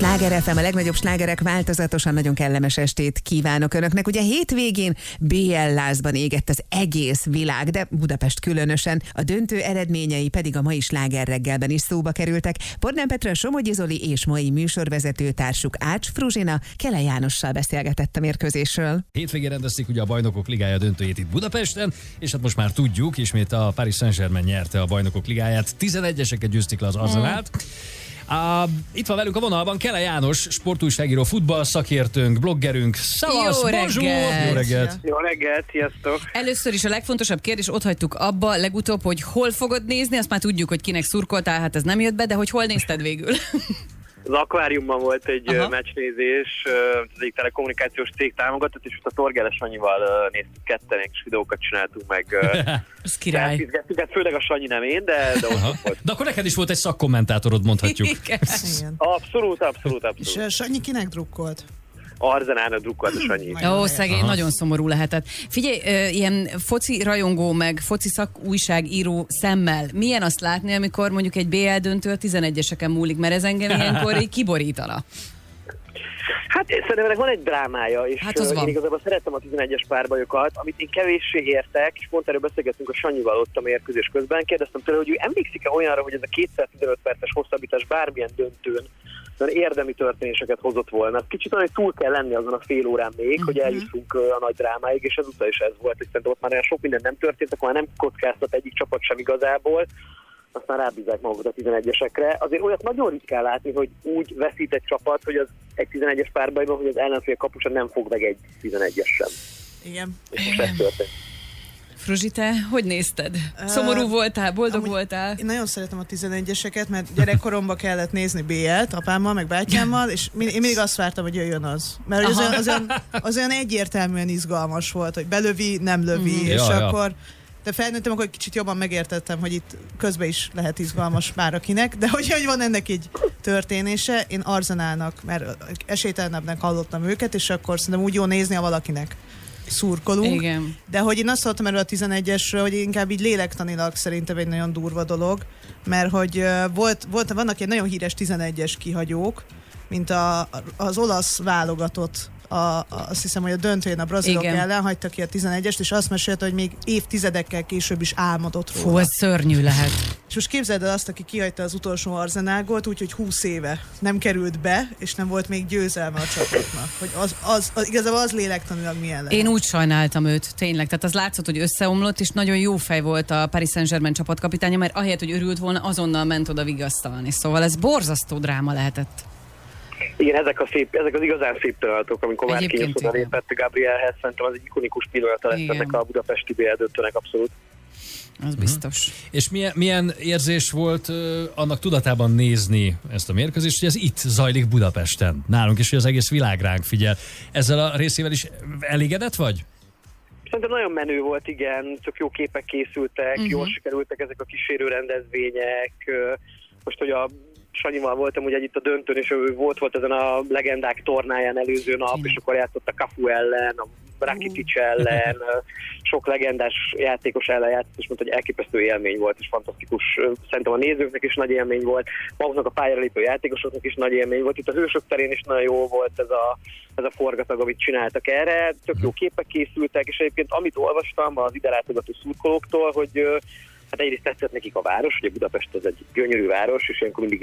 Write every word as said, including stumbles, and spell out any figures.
Sláger ef em, a legnagyobb slágerek, változatosan nagyon kellemes estét kívánok Önöknek. Ugye hétvégén bé el lázban égett az egész világ, de Budapest különösen. A döntő eredményei pedig a mai Sláger reggelben is szóba kerültek. Pornán Petra, Somogyi Zoli és mai műsorvezető társuk Ács Fruzsina Kele Jánossal beszélgetett a mérkőzésről. Hétvégén rendezték ugye a Bajnokok Ligája döntőjét itt Budapesten, és hát most már tudjuk, ismét a Paris Saint-Germain nyerte a Bajnokok Ligáját. tizenegyeseket győzték le az Arsenált. Uh, itt van velünk a vonalban Kele János, sportújságíró, futballszakértőnk, bloggerünk. Szavasz, Jó bonjour! reggelt! Jó reggelt! Jó reggelt, sziasztok! Először is a legfontosabb kérdés, ott hagytuk abba legutóbb, hogy hol fogod nézni, azt már tudjuk, hogy kinek szurkoltál, hát ez nem jött be, de hogy hol nézted végül? Az akváriumban volt egy Aha. meccsnézés, az egyik telekommunikációs cég támogatott, és ott a Torgeles Sanyival néztük ketten, és videókat csináltunk meg. Az király. Hát főleg a Sanyi, nem én, de, de ott volt. De akkor neked is volt egy szakkommentátorod, mondhatjuk. Igen. Igen. Abszolút, abszolút, És abszolút. uh, Sanyi kinek drukkolt? Arzenának drukkolt a Sanyi. Ó, szegény, Aha. nagyon szomorú lehetett. Figyelj, ö, ilyen foci rajongó, meg foci szakújságíró szemmel, milyen azt látni, amikor mondjuk egy bé el döntő a tizenegyeseken múlik, mert ez engem ilyenkor így kiborítana. Hát szerintem ennek van egy drámája, és Hát az én van. igazából szerettem a tizenegyes párbajokat, amit én kevéssé értek, és pont erről beszélgettünk a Sanyival ott a mérkőzés közben. Kérdeztem tőle, hogy ő emlékszik-e olyanra, hogy ez a kétszáztizenöt perces hosszabbítás bármilyen döntőn érdemi történéseket hozott volna. Kicsit olyan, hogy túl kell lenni azon a fél órán még, uh-huh. hogy eljussunk a nagy drámáig, és ezúttal is ez volt, hogy szerintem ott már olyan sok minden nem történt, akkor már nem kockáztat egyik csapat sem igazából, aztán rábízzák magukat a tizenegyesekre. Azért olyat nagyon ritkán látni, hogy úgy veszít egy csapat, hogy az egy tizenegyes párbajban, hogy az ellenfél kapusa nem fog meg egy tizenegyes sem. Igen. És most ez történt. Fruzsi, te hogy nézted? Szomorú voltál, boldog Amúgy voltál? Én nagyon szeretem a tizenegyeseket, mert gyerekkoromban kellett nézni bé el-t apámmal, meg bátyámmal, és min- én mindig azt vártam, hogy jöjjön az. Mert az olyan, az, olyan, az olyan egyértelműen izgalmas volt, hogy belövi, nem lövi, Mhm. és Ja, ja. akkor... De felnőttem, akkor kicsit jobban megértettem, hogy itt közben is lehet izgalmas már akinek, de hogy, hogy van ennek egy történése, én Arzenálnak, mert esélytelenebbnek hallottam őket, és akkor szerintem úgy jó nézni, ha valakinek szurkolunk. Igen. De hogy én azt hallottam erről a tizenegyesről, hogy inkább így lélektanilag szerintem egy nagyon durva dolog, mert hogy uh, volt, volt, vannak egy nagyon híres tizenegyes kihagyók, mint a, az olasz válogatott, a, a, azt hiszem, hogy a döntőjén a brazilok Igen. ellen hagyta ki a tizenegyest, és azt mesélte, hogy még évtizedekkel később is álmodott Fú, róla. ez szörnyű lehet. És most képzeld el azt, aki kihagyta az utolsó Arzenál gólt, úgyhogy húsz éve nem került be, és nem volt még győzelme a csapatnak. Hogy az, az, az, igazából az lélektanilag milyen lehet. Én úgy sajnáltam őt, tényleg. Tehát az látszott, hogy összeomlott, és nagyon jó fej volt a Paris Saint-Germain csapatkapitánya, mert ahelyett, hogy örült volna, azonnal ment oda vigasztalni. Szóval ez borzasztó dráma lehetett. Igen, ezek, a szép, ezek az igazán szép pillanatok, amikor már Egyébként Márquinhos oda igen. lépett Gabrielhez, szerintem az egy ikonikus pillanata lesz Igen. ennek a budapesti bé el döntőnek abszolút. Az biztos. És milyen, milyen érzés volt uh, annak tudatában nézni ezt a mérkőzést, hogy ez itt zajlik Budapesten, nálunk, és hogy az egész világ ránk figyel. Ezzel a részével is elégedett vagy? Szerintem nagyon menő volt, igen, tök jó képek készültek, Uh-huh. jól sikerültek ezek a kísérő rendezvények. Most, hogy a Sanyival voltam ugye itt a döntőn, és ő volt volt ezen a legendák tornáján előző nap, Igen. és akkor játszott a Cafu ellen, a Rakitic ellen, sok legendás játékos ellen játszott, és mondta, hogy elképesztő élmény volt, és fantasztikus. Szerintem a nézőknek is nagy élmény volt, maguknak a pályára lépő játékosoknak is nagy élmény volt. Itt az Hősök terén is nagyon jó volt ez a, ez a forgatag, amit csináltak erre. Tök jó képek készültek, és egyébként amit olvastam az ide látogató szurkolóktól, hogy hát egyrészt tetszett nekik a város, ugye Budapest az egy gyönyörű város, és ilyenkor mindig